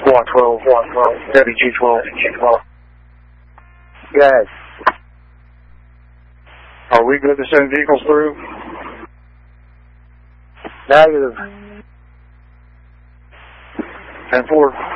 112, WG12. Guys. Are we good to send vehicles through? Negative. 10-4.